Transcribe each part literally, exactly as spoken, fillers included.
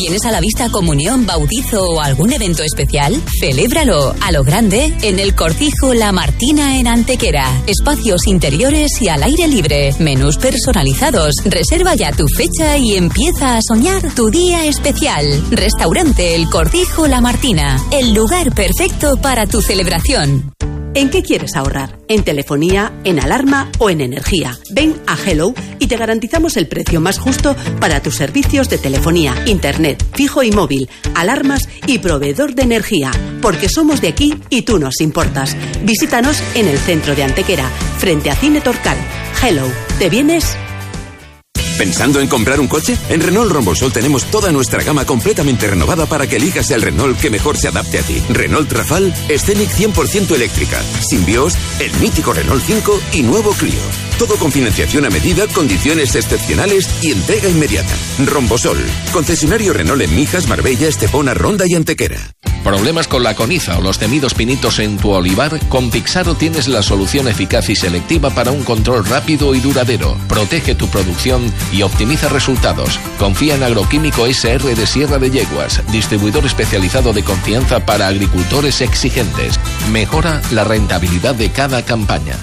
¿Tienes a la vista comunión, bautizo o algún evento especial? Celébralo a lo grande en el Cortijo La Martina en Antequera. Espacios interiores y al aire libre. Menús personalizados. Reserva ya tu fecha y empieza a soñar tu día especial. Restaurante El Cortijo La Martina. El lugar perfecto para tu celebración. ¿En qué quieres ahorrar? ¿En telefonía, en alarma o en energía? Ven a Hello y te garantizamos el precio más justo para tus servicios de telefonía, internet, fijo y móvil, alarmas y proveedor de energía. Porque somos de aquí y tú nos importas. Visítanos en el centro de Antequera, frente a Cine Torcal. Hello, ¿te vienes? ¿Pensando en comprar un coche? En Renault Rombosol tenemos toda nuestra gama completamente renovada para que elijas el Renault que mejor se adapte a ti. Renault Trafal, Scenic cien por ciento eléctrica, Symbios, el mítico Renault cinco y nuevo Clio. Todo con financiación a medida, condiciones excepcionales y entrega inmediata. Rombosol, concesionario Renault en Mijas, Marbella, Estepona, Ronda y Antequera. ¿Problemas con la coniza o los temidos pinitos en tu olivar? Con Pixaro tienes la solución eficaz y selectiva para un control rápido y duradero. Protege tu producción y optimiza resultados. Confía en Agroquímico S R de Sierra de Yeguas, distribuidor especializado de confianza para agricultores exigentes. Mejora la rentabilidad de cada campaña.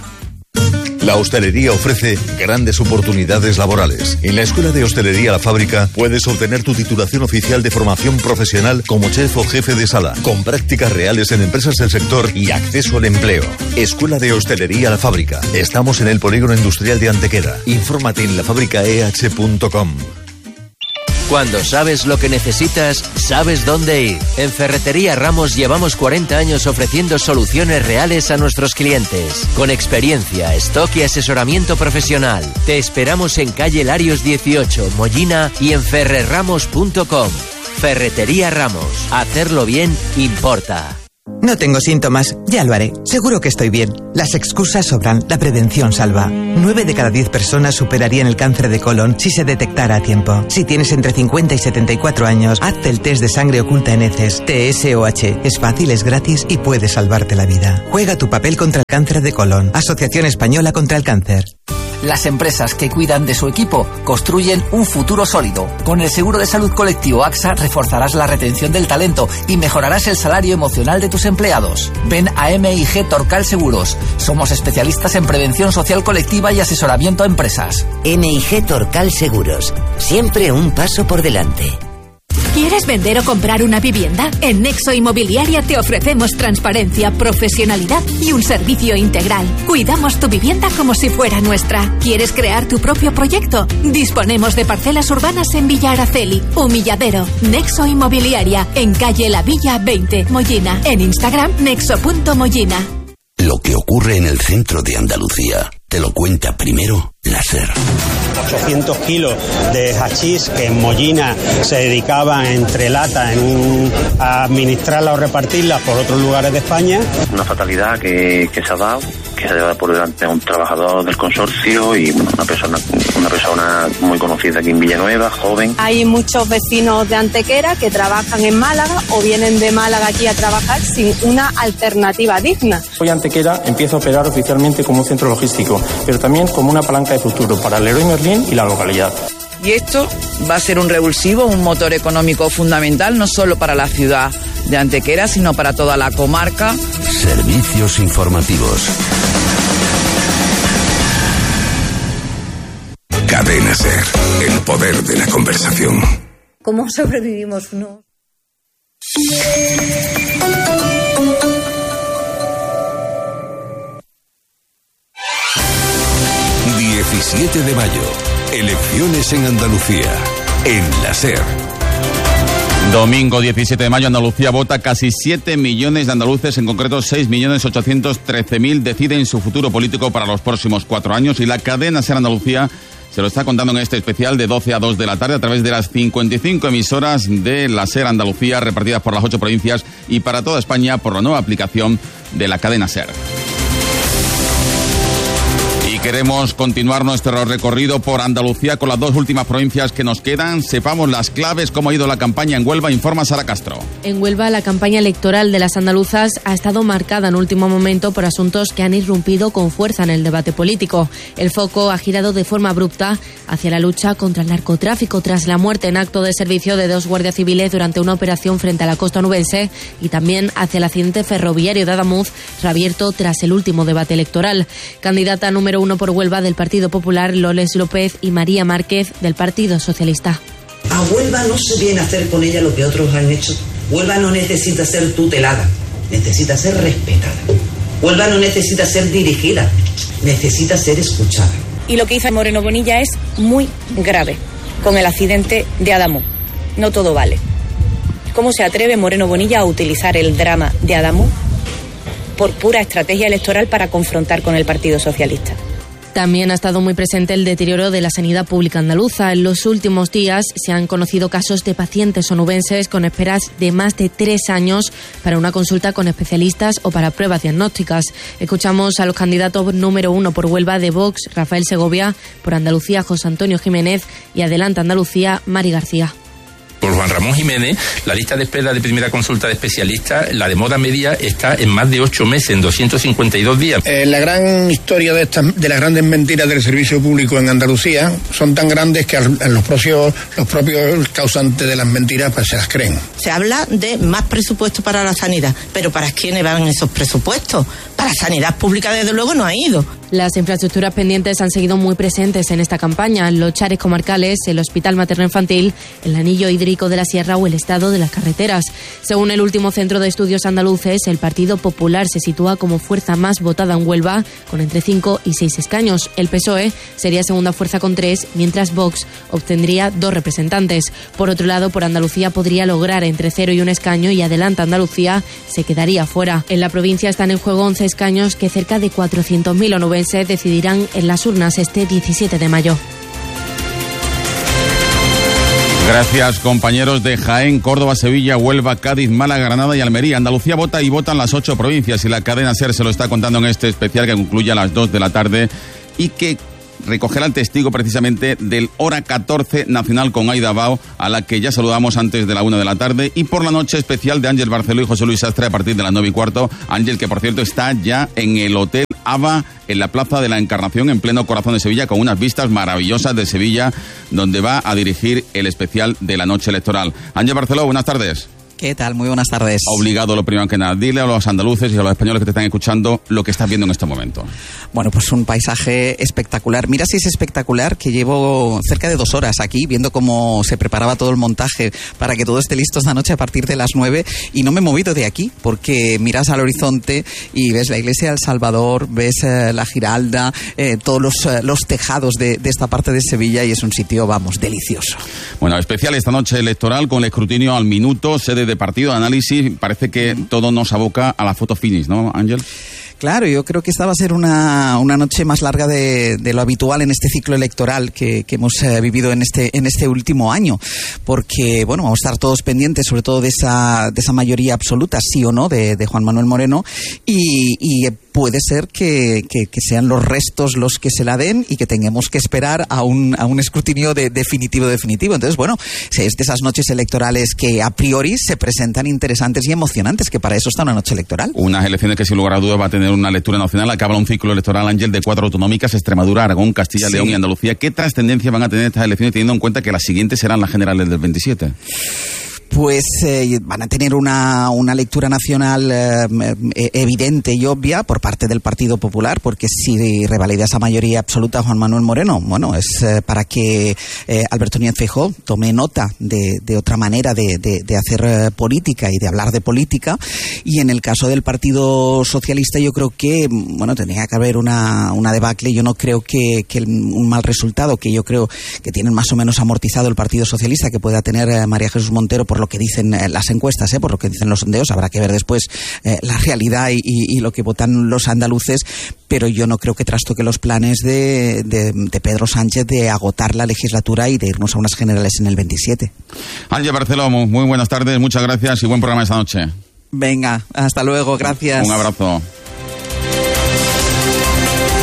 La hostelería ofrece grandes oportunidades laborales. En la Escuela de Hostelería La Fábrica puedes obtener tu titulación oficial de formación profesional como chef o jefe de sala, con prácticas reales en empresas del sector y acceso al empleo. Escuela de Hostelería La Fábrica. Estamos en el Polígono Industrial de Antequera. Infórmate en la fábrica e h punto com. Cuando sabes lo que necesitas, sabes dónde ir. En Ferretería Ramos llevamos cuarenta años ofreciendo soluciones reales a nuestros clientes. Con experiencia, stock y asesoramiento profesional. Te esperamos en calle Larios dieciocho, Mollina y en ferrerramos punto com. Ferretería Ramos. Hacerlo bien importa. No tengo síntomas, ya lo haré. Seguro que estoy bien. Las excusas sobran, la prevención salva. Nueve de cada diez personas superarían el cáncer de colon si se detectara a tiempo. Si tienes entre cincuenta y setenta y cuatro años, hazte el test de sangre oculta en heces, T S O H. Es fácil, es gratis y puede salvarte la vida. Juega tu papel contra el cáncer de colon. Asociación Española contra el Cáncer. Las empresas que cuidan de su equipo construyen un futuro sólido. Con el seguro de salud colectivo AXA reforzarás la retención del talento y mejorarás el salario emocional de tus empleados. Ven a M I G Torcal Seguros. Somos especialistas en prevención social colectiva y asesoramiento a empresas. M I G Torcal Seguros. Siempre un paso por delante. ¿Quieres vender o comprar una vivienda? En Nexo Inmobiliaria te ofrecemos transparencia, profesionalidad y un servicio integral. Cuidamos tu vivienda como si fuera nuestra. ¿Quieres crear tu propio proyecto? Disponemos de parcelas urbanas en Villa Araceli, Humilladero. Nexo Inmobiliaria, en calle La Villa veinte, Mollina. En Instagram, nexo punto mollina. Lo que ocurre en el centro de Andalucía te lo cuenta primero la SER. ochocientos kilos de hachís que en Mollina se dedicaban entre latas en un, a administrarla o repartirla por otros lugares de España. Una fatalidad que, que se ha dado, que se lleva por delante a un trabajador del consorcio y bueno, una persona una persona muy conocida aquí en Villanueva, joven. Hay muchos vecinos de Antequera que trabajan en Málaga o vienen de Málaga aquí a trabajar sin una alternativa digna. Hoy Antequera empieza a operar oficialmente como un centro logístico, pero también como una palanca de futuro para el Leroy Merlin y la localidad. Y esto va a ser un revulsivo, un motor económico fundamental, no solo para la ciudad de Antequera, sino para toda la comarca. Servicios informativos. Cadena SER, el poder de la conversación. ¿Cómo sobrevivimos uno? diecisiete de mayo, elecciones en Andalucía, en la SER. Domingo diecisiete de mayo, Andalucía vota. Casi siete millones de andaluces, en concreto seis millones ochocientos trece mil, deciden su futuro político para los próximos cuatro años y la cadena SER Andalucía se lo está contando en este especial de doce a dos de la tarde a través de las cincuenta y cinco emisoras de la SER Andalucía repartidas por las ocho provincias y para toda España por la nueva aplicación de la cadena SER. queremos continuar nuestro recorrido por Andalucía con las dos últimas provincias que nos quedan. Sepamos las claves, cómo ha ido la campaña en Huelva. Informa Sara Castro. En Huelva, la campaña electoral de las andaluzas ha estado marcada en último momento por asuntos que han irrumpido con fuerza en el debate político. El foco ha girado de forma abrupta hacia la lucha contra el narcotráfico tras la muerte en acto de servicio de dos guardias civiles durante una operación frente a la costa onubense y también hacia el accidente ferroviario de Adamuz, reabierto tras el último debate electoral. Candidata número uno por Huelva del Partido Popular, Loles López, y María Márquez del Partido Socialista. A Huelva no se viene a hacer con ella lo que otros han hecho. Huelva no necesita ser tutelada, necesita ser respetada. Huelva no necesita ser dirigida, necesita ser escuchada. Y lo que hizo Moreno Bonilla es muy grave, con el accidente de Adamuz. No todo vale. ¿Cómo se atreve Moreno Bonilla a utilizar el drama de Adamuz por pura estrategia electoral para confrontar con el Partido Socialista? También ha estado muy presente el deterioro de la sanidad pública andaluza. En los últimos días se han conocido casos de pacientes onubenses con esperas de más de tres años para una consulta con especialistas o para pruebas diagnósticas. Escuchamos a los candidatos número uno por Huelva de Vox, Rafael Segovia, por Andalucía, José Antonio Jiménez, y Adelante Andalucía, Mari García. Por Juan Ramón Jiménez, la lista de espera de primera consulta de especialistas, la demora media está en más de ocho meses, en doscientos cincuenta y dos días. Eh, la gran historia de estas, de las grandes mentiras del servicio público en Andalucía son tan grandes que los propios, los propios causantes de las mentiras pues se las creen. Se habla de más presupuesto para la sanidad, pero ¿para quiénes van esos presupuestos? Para sanidad pública, desde luego, no ha ido. Las infraestructuras pendientes han seguido muy presentes en esta campaña. Los chares comarcales, el Hospital Materno-Infantil, el anillo hídrico de la Sierra o el estado de las carreteras. Según el último Centro de Estudios Andaluces, el Partido Popular se sitúa como fuerza más votada en Huelva, con entre cinco y seis escaños. El P S O E sería segunda fuerza con tres, mientras Vox obtendría dos representantes. Por otro lado, por Andalucía podría lograr entre cero y un escaño y Adelante Andalucía se quedaría fuera. En la provincia están en juego once escaños que cerca de cuatrocientos mil onubenses decidirán en las urnas este diecisiete de mayo. Gracias, compañeros de Jaén, Córdoba, Sevilla, Huelva, Cádiz, Málaga, Granada y Almería. Andalucía vota y votan las ocho provincias y la cadena SER se lo está contando en este especial que concluye a las dos de la tarde y que recogerá el testigo precisamente del Hora catorce Nacional con Aida Bao, a la que ya saludamos antes de la una de la tarde, y por la noche especial de Ángel Barceló y José Luis Sastre a partir de las nueve y cuarto. Ángel, que por cierto está ya en el Hotel Ava, en la Plaza de la Encarnación, en pleno corazón de Sevilla, con unas vistas maravillosas de Sevilla, donde va a dirigir el especial de la noche electoral. Ángel Barceló, buenas tardes. ¿Qué tal? Muy buenas tardes. Obligado, lo primero que nada, dile a los andaluces y a los españoles que te están escuchando lo que estás viendo en este momento. Bueno, pues un paisaje espectacular. Mira si es espectacular que llevo cerca de dos horas aquí viendo cómo se preparaba todo el montaje para que todo esté listo esta noche a partir de las nueve y no me he movido de aquí porque miras al horizonte y ves la iglesia del Salvador, ves eh, la Giralda, eh, todos los, eh, los tejados de, de esta parte de Sevilla y es un sitio, vamos, delicioso. Bueno, especial esta noche electoral con el escrutinio al minuto, sede de partido de análisis, parece que todo nos aboca a la foto finish, ¿no, Ángel? Claro, yo creo que esta va a ser una, una noche más larga de, de lo habitual en este ciclo electoral que, que hemos eh, vivido en este, en este último año, porque bueno, vamos a estar todos pendientes sobre todo de esa, de esa mayoría absoluta, sí o no, de, de Juan Manuel Moreno, y, y puede ser que, que, que sean los restos los que se la den y que tengamos que esperar a un, a un escrutinio de, definitivo, definitivo. Entonces, bueno, es de esas noches electorales que a priori se presentan interesantes y emocionantes, que para eso está una noche electoral. Unas elecciones que sin lugar a dudas va a tener una lectura nacional. Acaba un ciclo electoral, Ángel, de cuatro autonómicas: Extremadura, Aragón, Castilla, sí. León y Andalucía. ¿Qué trascendencia van a tener estas elecciones teniendo en cuenta que las siguientes serán las generales del veintisiete? Pues eh, van a tener una, una lectura nacional eh, evidente y obvia por parte del Partido Popular, porque si revalida esa mayoría absoluta Juan Manuel Moreno, bueno, es eh, para que eh, Alberto Núñez Feijóo tome nota de, de otra manera de, de, de hacer eh, política y de hablar de política. Y en el caso del Partido Socialista yo creo que, bueno, tenía que haber una, una debacle. Yo no creo que, que el, un mal resultado, que yo creo que tienen más o menos amortizado el Partido Socialista, que pueda tener eh, María Jesús Montero por lo que dicen eh, las encuestas, eh, por lo que dicen los sondeos. Habrá que ver después eh, la realidad y, y, y lo que votan los andaluces, pero yo no creo que trastoque los planes de, de, de Pedro Sánchez de agotar la legislatura y de irnos a unas generales en el veintisiete. Ángel Barceló, muy buenas tardes, muchas gracias y buen programa esta noche. Venga, hasta luego, gracias. Un abrazo. Y busca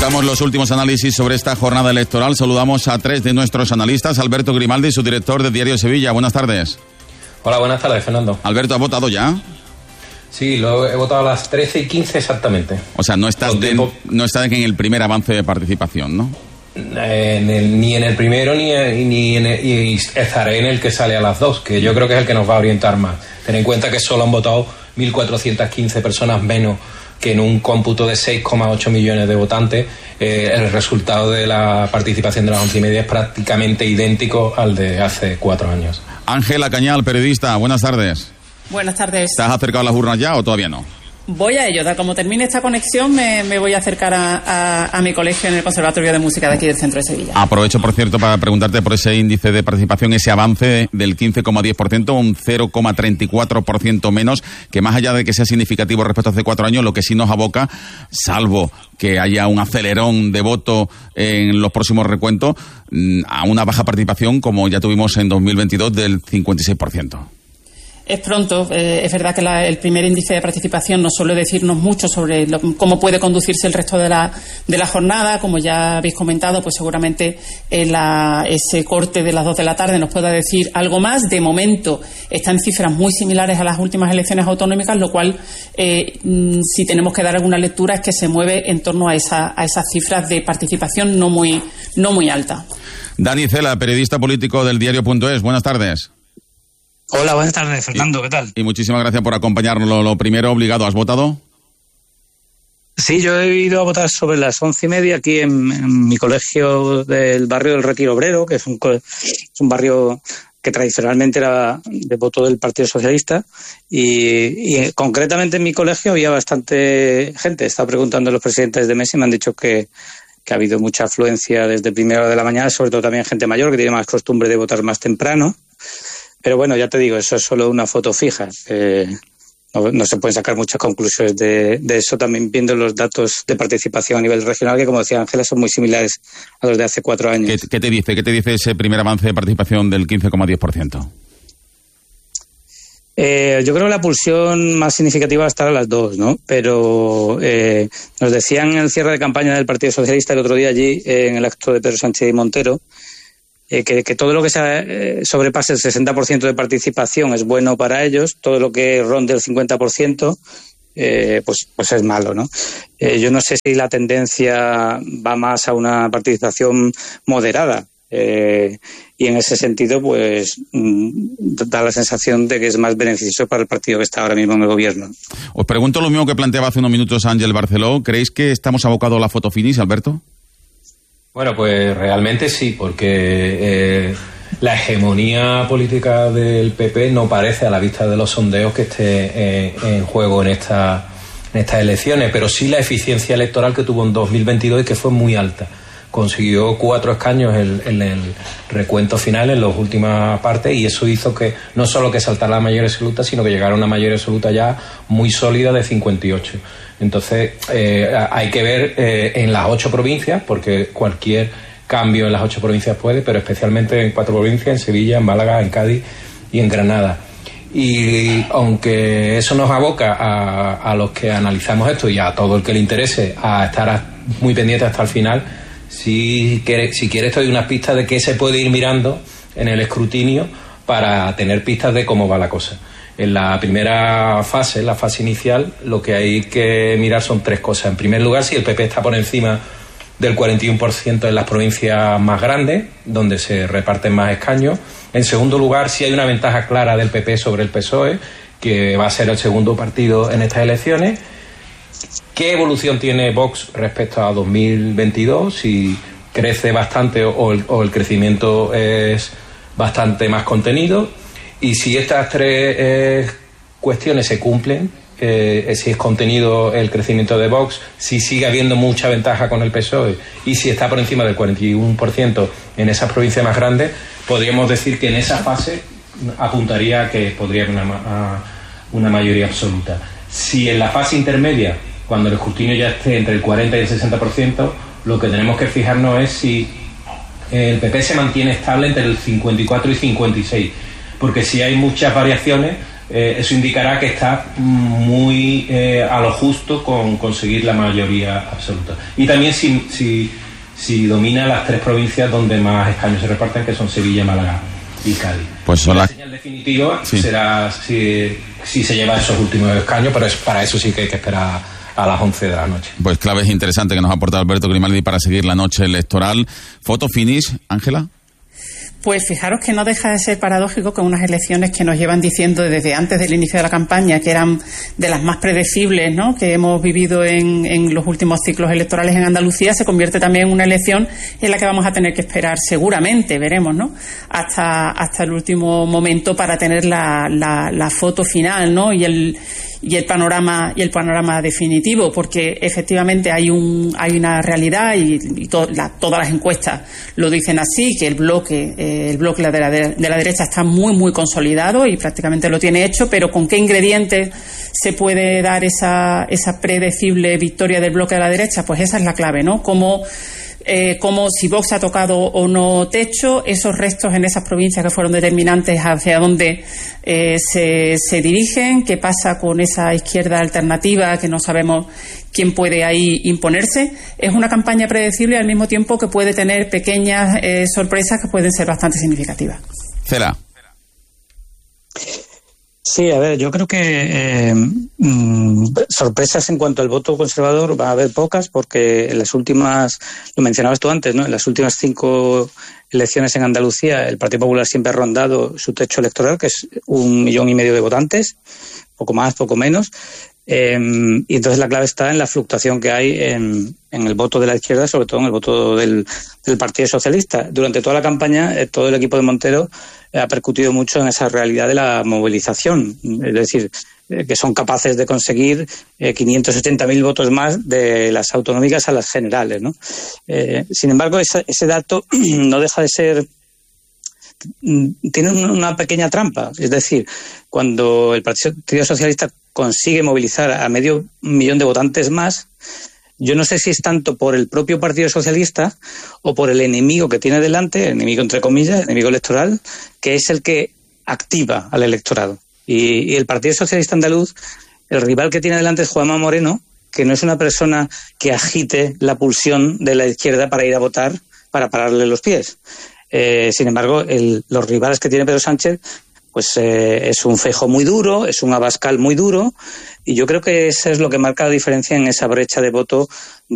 Contamos los últimos análisis sobre esta jornada electoral. Saludamos a tres de nuestros analistas. Alberto Grimaldi, su director de Diario Sevilla. Buenas tardes. Hola, buenas tardes, Fernando. Alberto, ¿has votado ya? Sí, lo he votado a las trece y quince exactamente. O sea, no estás, de, no estás en el primer avance de participación, ¿no? En el, ni en el primero ni, ni en el, y estaré en el que sale a las dos, que yo creo que es el que nos va a orientar más. Ten en cuenta que solo han votado mil cuatrocientas quince personas menos que en un cómputo de seis coma ocho millones de votantes. Eh, el resultado de la participación de las once y media es prácticamente idéntico al de hace cuatro años. Ángela Cañal, periodista, buenas tardes. Buenas tardes. ¿Te has acercado a las urnas ya o todavía no? Voy a ello. Como termine esta conexión, me, me voy a acercar a, a, a mi colegio en el Conservatorio de Música de aquí del centro de Sevilla. Aprovecho, por cierto, para preguntarte por ese índice de participación, ese avance del quince coma diez por ciento, un cero coma treinta y cuatro por ciento menos, que más allá de que sea significativo respecto a hace cuatro años, lo que sí nos aboca, salvo que haya un acelerón de voto en los próximos recuentos, a una baja participación como ya tuvimos en dos mil veintidós del cincuenta y seis por ciento. Es pronto, eh, es verdad que la, el primer índice de participación no suele decirnos mucho sobre lo, cómo puede conducirse el resto de la, de la jornada. Como ya habéis comentado, pues seguramente en la, ese corte de las dos de la tarde nos pueda decir algo más. De momento está en cifras muy similares a las últimas elecciones autonómicas, lo cual, eh, si tenemos que dar alguna lectura, es que se mueve en torno a, esa, a esas cifras de participación no muy, no muy alta. Dani Cela, periodista político del diario punto es. Buenas tardes. Hola, buenas tardes, Fernando, ¿qué tal? Y muchísimas gracias por acompañarnos. Lo, lo primero, obligado, ¿has votado? Sí, yo he ido a votar sobre las once y media aquí en, en mi colegio del barrio del Retiro Obrero, que es un, es un barrio que tradicionalmente era de voto del Partido Socialista, y, y concretamente en mi colegio había bastante gente. He estado preguntando a los presidentes de mesa y me han dicho que, que ha habido mucha afluencia desde primera hora de la mañana, sobre todo también gente mayor que tiene más costumbre de votar más temprano. Pero bueno, ya te digo, eso es solo una foto fija. Eh, no, no se pueden sacar muchas conclusiones de, de eso, también viendo los datos de participación a nivel regional, que como decía Ángela, son muy similares a los de hace cuatro años. ¿Qué, qué te dice? ¿Qué te dice ese primer avance de participación del quince coma diez por ciento? Eh, yo creo que la pulsión más significativa va a estar a las dos, ¿no? Pero eh, nos decían en el cierre de campaña del Partido Socialista el otro día allí, eh, en el acto de Pedro Sánchez y Montero, Eh, que, que todo lo que sea, eh, sobrepase el sesenta por ciento de participación es bueno para ellos, todo lo que ronde el cincuenta por ciento eh, pues, pues es malo, ¿no? Eh, yo no sé si la tendencia va más a una participación moderada, eh, y en ese sentido pues da la sensación de que es más beneficioso para el partido que está ahora mismo en el gobierno. Os pregunto lo mismo que planteaba hace unos minutos Ángel Barceló. ¿Creéis que estamos abocados a la foto finish, Alberto? Bueno, pues realmente sí, porque eh, la hegemonía política del P P no parece, a la vista de los sondeos, que esté eh, en juego en, esta, en estas elecciones, pero sí la eficiencia electoral que tuvo en dos mil veintidós y que fue muy alta. Consiguió cuatro escaños en, en el recuento final, en las últimas partes, y eso hizo que no solo que saltara la mayoría absoluta, sino que llegara a una mayoría absoluta ya muy sólida de cincuenta y ocho. Entonces, eh, hay que ver eh, en las ocho provincias, porque cualquier cambio en las ocho provincias puede, pero especialmente en cuatro provincias, en Sevilla, en Málaga, en Cádiz y en Granada. Y aunque eso nos aboca a, a los que analizamos esto y a todo el que le interese a estar a, muy pendiente hasta el final, si quiere, si quiere esto de unas pistas de qué se puede ir mirando en el escrutinio para tener pistas de cómo va la cosa. En la primera fase, en la fase inicial, lo que hay que mirar son tres cosas. En primer lugar, si el P P está por encima del cuarenta y uno por ciento en las provincias más grandes, donde se reparten más escaños. En segundo lugar, si hay una ventaja clara del P P sobre el P S O E, que va a ser el segundo partido en estas elecciones. ¿Qué evolución tiene Vox respecto a dos mil veintidós? Si crece bastante o el, o el crecimiento es bastante más contenido. Y si estas tres eh, cuestiones se cumplen, eh, si es contenido el crecimiento de Vox, si sigue habiendo mucha ventaja con el P S O E y si está por encima del cuarenta y uno por ciento en esas provincias más grandes, podríamos decir que en esa fase apuntaría a que podría haber una, a una mayoría absoluta. Si en la fase intermedia, cuando el escrutinio ya esté entre el cuarenta y el sesenta por ciento, lo que tenemos que fijarnos es si el P P se mantiene estable entre el cincuenta y cuatro y cincuenta y seis, porque si hay muchas variaciones, eh, eso indicará que está muy eh, a lo justo con conseguir la mayoría absoluta. Y también si, si, si domina las tres provincias donde más escaños se reparten, que son Sevilla, Málaga y Cádiz. Pues son la las... señal definitiva sí. será si, si se lleva esos últimos escaños, pero es, para eso sí que hay que esperar a las once de la noche. Pues claves interesantes que nos ha aportado Alberto Grimaldi para seguir la noche electoral. Foto finish, Ángela. Pues fijaros que no deja de ser paradójico que unas elecciones que nos llevan diciendo desde antes del inicio de la campaña que eran de las más predecibles, ¿no?, que hemos vivido en, en los últimos ciclos electorales en Andalucía, se convierte también en una elección en la que vamos a tener que esperar seguramente, veremos, ¿no?, hasta, hasta el último momento para tener la, la, la foto final, ¿no?, y el y el panorama y el panorama definitivo, porque efectivamente hay un hay una realidad y, y to, la, todas las encuestas lo dicen así, que el bloque eh, el bloque de la, de la derecha está muy muy consolidado y prácticamente lo tiene hecho, pero ¿con qué ingredientes se puede dar esa esa predecible victoria del bloque de la derecha? Pues esa es la clave, ¿no? Cómo Eh, como si Vox ha tocado o no techo, esos restos en esas provincias que fueron determinantes hacia dónde eh, se, se dirigen, qué pasa con esa izquierda alternativa que no sabemos quién puede ahí imponerse. Es una campaña predecible al mismo tiempo que puede tener pequeñas eh, sorpresas que pueden ser bastante significativas. Cela. Sí, a ver, yo creo que eh, mm, sorpresas en cuanto al voto conservador va a haber pocas, porque en las últimas, lo mencionabas tú antes, ¿no?, en las últimas cinco elecciones en Andalucía el Partido Popular siempre ha rondado su techo electoral, que es un millón y medio de votantes, poco más, poco menos. Eh, y entonces la clave está en la fluctuación que hay en, en el voto de la izquierda, sobre todo en el voto del, del Partido Socialista. Durante toda la campaña, eh, todo el equipo de Montero eh, ha percutido mucho en esa realidad de la movilización, es decir, eh, que son capaces de conseguir eh, quinientos setenta mil votos más de las autonómicas a las generales, ¿no? Eh, sin embargo, esa, ese dato no deja de ser... tiene una pequeña trampa, es decir, cuando el Partido Socialista consigue movilizar a medio millón de votantes más, yo no sé si es tanto por el propio Partido Socialista o por el enemigo que tiene delante, enemigo entre comillas, enemigo electoral, que es el que activa al electorado. Y, y el Partido Socialista Andaluz, el rival que tiene delante es Juanma Moreno, que no es una persona que agite la pulsión de la izquierda para ir a votar, para pararle los pies. Eh, sin embargo, el, los rivales que tiene Pedro Sánchez, pues eh, es un Feijóo muy duro, es un Abascal muy duro, y yo creo que eso es lo que marca la diferencia en esa brecha de voto